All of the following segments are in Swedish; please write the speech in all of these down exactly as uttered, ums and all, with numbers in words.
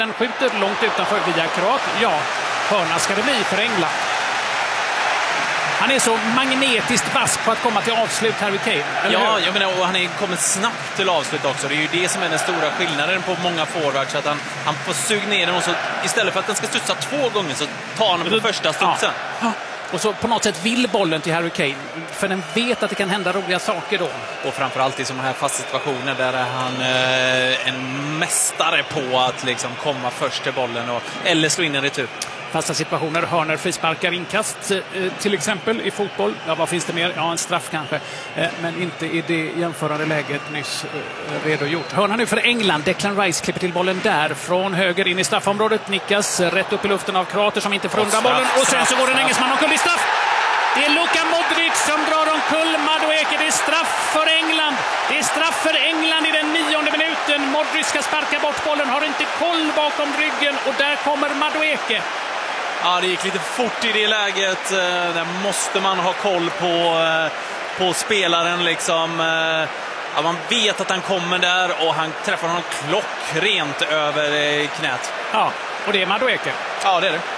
Den skjuter långt utanför via Kroat. Ja, hörna ska det bli för England. Han är så magnetiskt vass på att komma till avslut, Harry Kane. Ja, jag menar, och han är kommit snabbt till avslut också. Det är ju det som är den stora skillnaden på många forwards. Att han, han får sug ner den och så istället för att den ska studsa två gånger så tar han på första studsen. Ja. Och så på något sätt vill bollen till Harry Kane. För den vet att det kan hända roliga saker då. Och framförallt i sådana här fast situationer där är han eh, en mästare på att liksom komma först till bollen och, eller slå in en retur. Fasta situationer, hörner, frisparkar, inkast eh, till exempel i fotboll. Ja, vad finns det mer? Ja, en straff kanske. Eh, men inte i det jämförande läget nyss eh, redogjort. Hörna nu för England. Declan Rice klipper till bollen där. Från höger in i straffområdet. Nickas rätt upp i luften av kroater som inte får undan bollen. Och sen så går en engelsman omkull i straff. Det är Luka Modric som drar omkull Madueke. Det är straff för England. Det är straff för England i den nionde minuten. Modric ska sparka bort bollen. Har inte koll bakom ryggen. Och där kommer Madueke. Ja, det gick lite fort i det läget. Där måste man ha koll på, på spelaren liksom. Ja, man vet att han kommer där och han träffar honom klockrent över knät. Ja, och det är Madueke. Ja, det är det.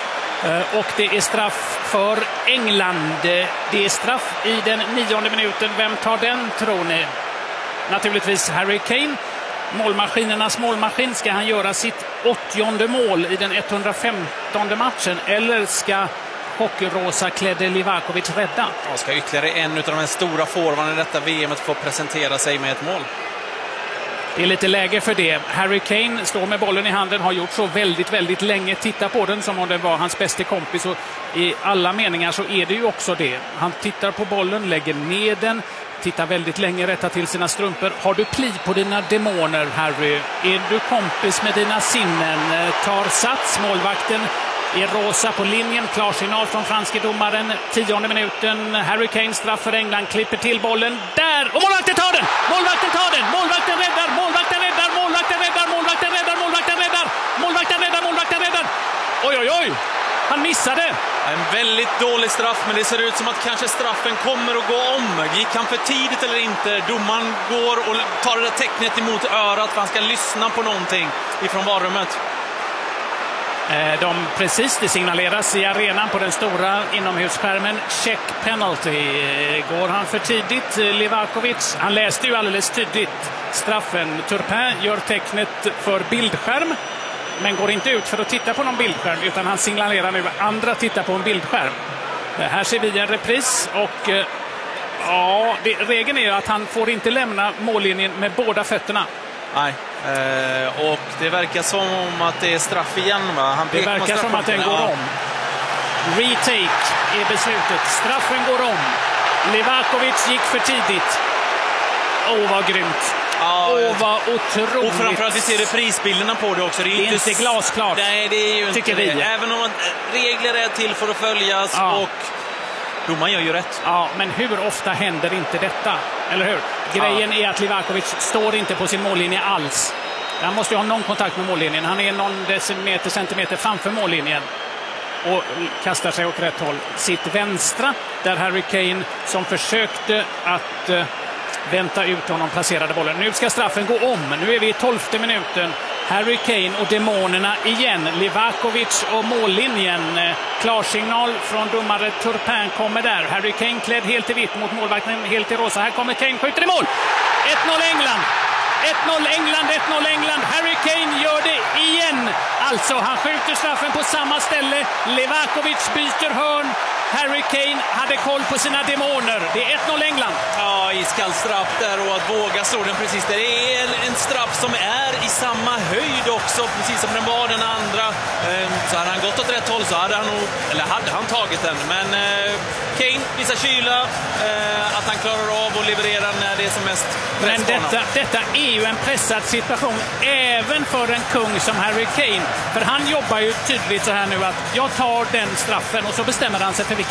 Och det är straff för England. Det är straff i den nionde minuten. Vem tar den, tror ni? Naturligtvis Harry Kane. Målmaskinernas målmaskin. Ska han göra sitt åttionde mål i den etthundrafemtonde matchen? Eller ska hockeyrosa klädde Livakovic rädda? Ja, ska ytterligare en av de här stora forwarderna i detta V M få presentera sig med ett mål? Det är lite läge för det. Harry Kane står med bollen i handen, har gjort så väldigt, väldigt länge. Titta på den som om den var hans bästa kompis. Och i alla meningar så är det ju också det. Han tittar på bollen, lägger ner den. Tittar väldigt länge, rättar till sina strumpor. Har du pli på dina demoner, Harry? Är du kompis med dina sinnen? Tar sats, målvakten är rosa på linjen. Klar signal från franske domaren. Tionde minuten. Harry Kane straff för England. Klipper till bollen. Där! Och målvakten tar den! Målvakten tar den! Målvakten räddar! Målvakten räddar! Målvakten räddar! Målvakten räddar! Målvakten räddar! Målvakten räddar! Målvakten räddar! Oj, oj, oj! Han missade! En väldigt dålig straff, men det ser ut som att kanske straffen kommer att gå om. Gick han för tidigt eller inte? Domaren går och tar det där tecknet emot örat för han ska lyssna på någonting ifrån varummet. De precis, det signaleras i arenan på den stora inomhusskärmen. Check penalty. Går han för tidigt? Livakovic, han läste ju alldeles tydligt straffen. Turpin gör tecknet för bildskärm, men går inte ut för att titta på någon bildskärm, utan han signalerar nu att andra tittar på en bildskärm. Här ser vi en repris och ja, det, regeln är ju att han får inte lämna mållinjen med båda fötterna. Nej, eh, och det verkar som att det är straff igen, va? Han det verkar som att den går ja. om. Retake är beslutet. Straffen går om. Livakovic gick för tidigt. Åh, oh, vad grymt. Ja, Åh, oh, vad otroligt. Och framförallt vi ser reprisbilderna på det också. Det är, det är inte, inte glasklart. Nej, det är ju inte vi. det. Även om regler är till för att följas ja. och domaren gör ju rätt. Ja, men hur ofta händer inte detta? Eller hur? Grejen ja. är att Livakovic står inte på sin mållinje alls. Han måste ju ha någon kontakt med mållinjen. Han är någon decimeter, centimeter framför mållinjen. Och kastar sig åt rätt håll. Sitt vänstra, där Harry Kane som försökte att uh, vänta ut honom placerade bollen. Nu ska straffen gå om. Nu är vi i tolfte minuten. Harry Kane och demonerna igen. Livakovic och mållinjen. Klarsignal från domare Turpin kommer där. Harry Kane klädd helt i vitt mot målvakten helt i rosa. Här kommer Kane, skjuter i mål. ett noll England. ett noll England, ett noll England. Harry Kane gör det igen. Alltså, han skjuter straffen på samma ställe. Livakovic byter hörn. Harry Kane hade koll på sina demoner. Det är ett noll England. Ja, iskall straff där och att våga slå den precis där. Det är en, en straff som är i samma höjd också, precis som den var den andra. Ehm, så hade han gått åt rätt håll så hade han nog, eller hade han tagit den. Men eh, Kane visar kyla, eh, att han klarar av att leverera när det är som mest. Men detta, detta är ju en pressad situation även för en kung som Harry Kane. För han jobbar ju tydligt så här nu att jag tar den straffen och så bestämmer han sig för vilken